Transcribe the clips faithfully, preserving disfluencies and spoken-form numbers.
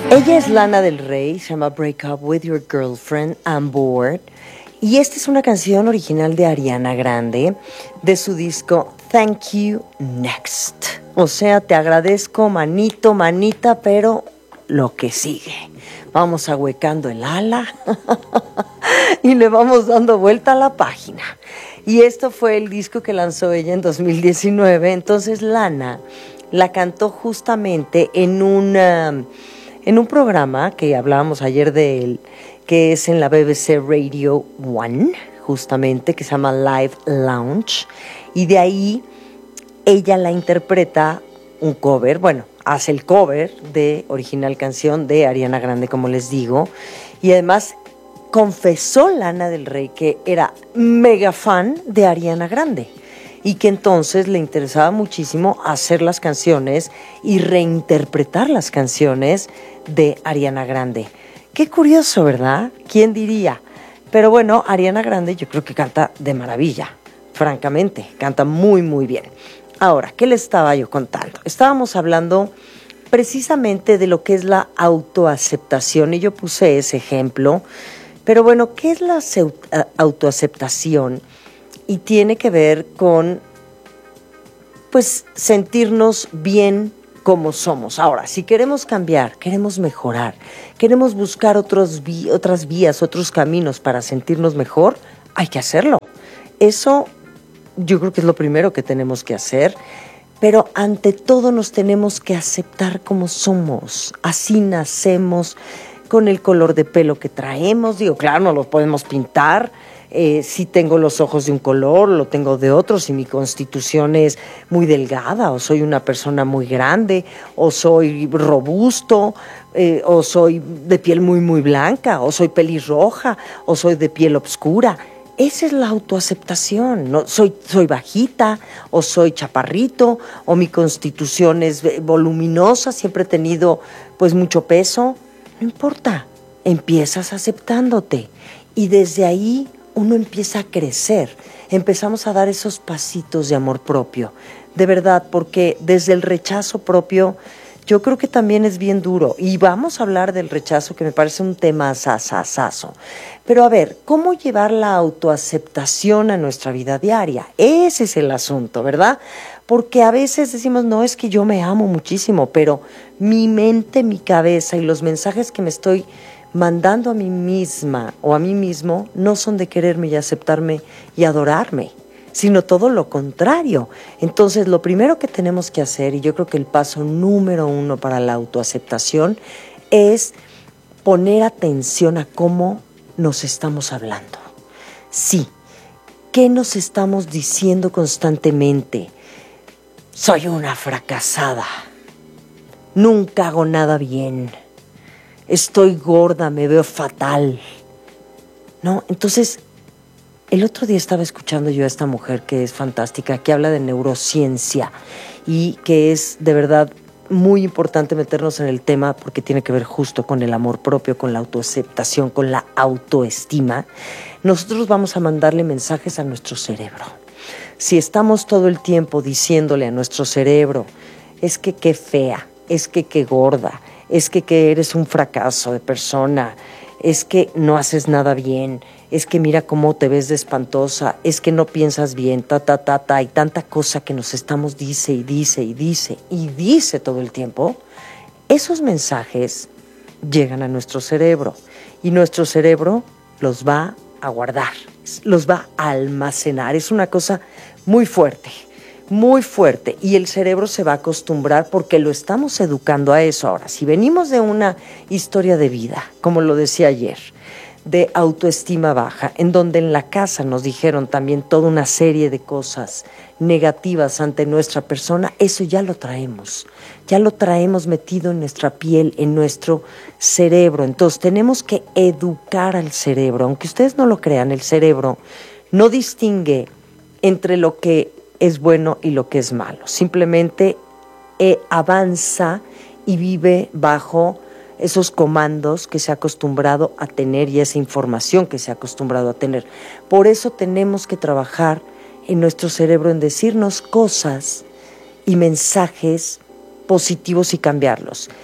Ella es Lana del Rey, se llama Break Up With Your Girlfriend, I'm Bored. Y esta es una canción original de Ariana Grande, de su disco Thank You Next. O sea, te agradezco, manito, manita, pero lo que sigue. Vamos ahuecando el ala y le vamos dando vuelta a la página. Y esto fue el disco que lanzó ella en dos mil diecinueve. Entonces Lana la cantó justamente en una... en un programa que hablábamos ayer de él, que es en la B B C Radio One, justamente, que se llama Live Lounge, y de ahí ella la interpreta un cover, bueno, hace el cover de original canción de Ariana Grande, como les digo, y además confesó Lana del Rey que era mega fan de Ariana Grande, y que entonces le interesaba muchísimo hacer las canciones y reinterpretar las canciones de Ariana Grande. Qué curioso, ¿verdad? ¿Quién diría? Pero bueno, Ariana Grande yo creo que canta de maravilla, francamente, canta muy muy bien. Ahora, ¿qué le estaba yo contando? Estábamos hablando precisamente de lo que es la autoaceptación, y yo puse ese ejemplo, pero bueno, ¿qué es la autoaceptación? Y tiene que ver con, pues, sentirnos bien como somos. Ahora, si queremos cambiar, queremos mejorar, queremos buscar otros vi- otras vías, otros caminos para sentirnos mejor, hay que hacerlo. Eso yo creo que es lo primero que tenemos que hacer, pero ante todo nos tenemos que aceptar como somos. Así nacemos, con el color de pelo que traemos. Digo, claro, no lo podemos pintar. Eh, si tengo los ojos de un color, lo tengo de otro, si mi constitución es muy delgada, o soy una persona muy grande, o soy robusto, eh, o soy de piel muy muy blanca, o soy pelirroja, o soy de piel oscura. Esa es la autoaceptación, ¿no? Soy, soy bajita, o soy chaparrito, o mi constitución es voluminosa, siempre he tenido pues mucho peso. No importa, empiezas aceptándote, y desde ahí uno empieza a crecer, empezamos a dar esos pasitos de amor propio, de verdad, porque desde el rechazo propio yo creo que también es bien duro, y vamos a hablar del rechazo, que me parece un tema sasasazo. Pero a ver, ¿cómo llevar la autoaceptación a nuestra vida diaria? Ese es el asunto, ¿verdad? Porque a veces decimos, no, es que yo me amo muchísimo, pero mi mente, mi cabeza y los mensajes que me estoy mandando a mí misma o a mí mismo no son de quererme y aceptarme y adorarme, sino todo lo contrario. Entonces, lo primero que tenemos que hacer, y yo creo que el paso número uno para la autoaceptación, es poner atención a cómo nos estamos hablando. Sí, ¿qué nos estamos diciendo constantemente? Soy una fracasada, nunca hago nada bien, estoy gorda, me veo fatal, ¿no? Entonces, el otro día estaba escuchando yo a esta mujer que es fantástica, que habla de neurociencia, y que es de verdad muy importante meternos en el tema porque tiene que ver justo con el amor propio, con la autoaceptación, con la autoestima. Nosotros vamos a mandarle mensajes a nuestro cerebro. Si estamos todo el tiempo diciéndole a nuestro cerebro, es que qué fea, es que qué gorda, es que, que eres un fracaso de persona, es que no haces nada bien, es que mira cómo te ves de espantosa, es que no piensas bien, ta, ta, ta, ta, hay tanta cosa que nos estamos dice y dice y dice y dice todo el tiempo. Esos mensajes llegan a nuestro cerebro, y nuestro cerebro los va a guardar, los va a almacenar. Es una cosa muy fuerte, muy fuerte, y el cerebro se va a acostumbrar porque lo estamos educando a eso. Ahora, si venimos de una historia de vida, como lo decía ayer, de autoestima baja, en donde en la casa nos dijeron también toda una serie de cosas negativas ante nuestra persona, eso ya lo traemos, ya lo traemos metido en nuestra piel, en nuestro cerebro. Entonces tenemos que educar al cerebro. Aunque ustedes no lo crean, el cerebro no distingue entre lo que es bueno y lo que es malo, simplemente eh, avanza y vive bajo esos comandos que se ha acostumbrado a tener y esa información que se ha acostumbrado a tener. Por eso tenemos que trabajar en nuestro cerebro, en decirnos cosas y mensajes positivos y cambiarlos.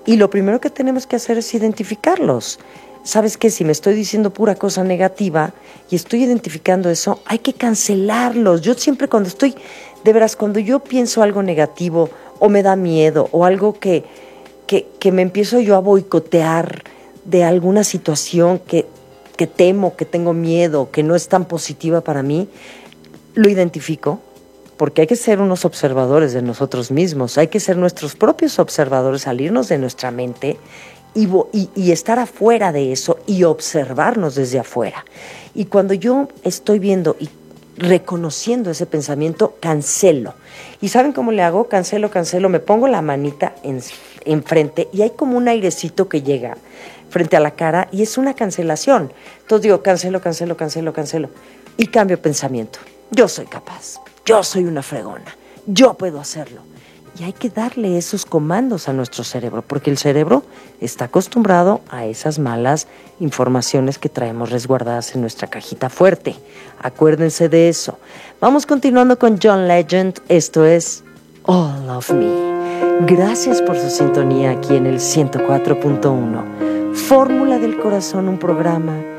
Y lo primero que tenemos que hacer es identificarlos. ¿Sabes qué? Si me estoy diciendo pura cosa negativa y estoy identificando eso, hay que cancelarlos. Yo siempre cuando estoy, de veras, cuando yo pienso algo negativo o me da miedo o algo que, que, que me empiezo yo a boicotear de alguna situación que, que temo, que tengo miedo, que no es tan positiva para mí, lo identifico. Porque hay que ser unos observadores de nosotros mismos, hay que ser nuestros propios observadores, salirnos de nuestra mente y, y, y estar afuera de eso y observarnos desde afuera. Y cuando yo estoy viendo y reconociendo ese pensamiento, cancelo. ¿Y saben cómo le hago? Cancelo, cancelo, me pongo la manita en, enfrente y hay como un airecito que llega frente a la cara y es una cancelación. Entonces digo, cancelo, cancelo, cancelo, cancelo y cambio pensamiento. Yo soy capaz. Yo soy una fregona, yo puedo hacerlo. Y hay que darle esos comandos a nuestro cerebro, porque el cerebro está acostumbrado a esas malas informaciones que traemos resguardadas en nuestra cajita fuerte. Acuérdense de eso. Vamos continuando con John Legend, esto es All of Me. Gracias por su sintonía aquí en el ciento cuatro punto uno. Fórmula del Corazón, un programa